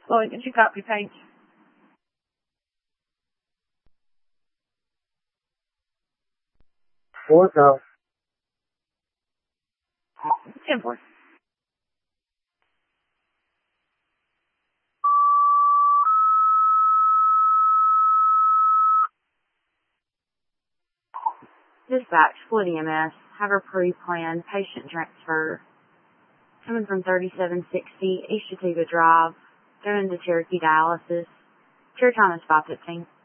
Lloyd, did you copy paste? Fourth out. 10-4. Dispatch, Fluid EMS, have a pre-planned patient transfer coming from 3760 East Chattooga Drive, going to Cherokee Dialysis. Chair time is 5:15.